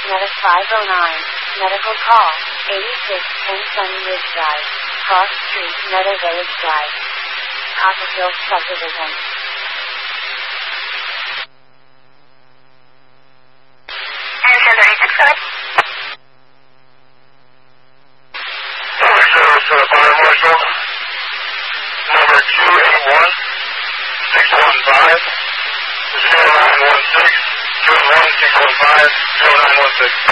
Meta 509, medical call, 8610 Sunny Ridge Drive, Cross Street, Meta Village Drive, Copperfield Subdivision. And 1036, go ahead. Fire Marshal, number 281 615 0916 281 615 0916.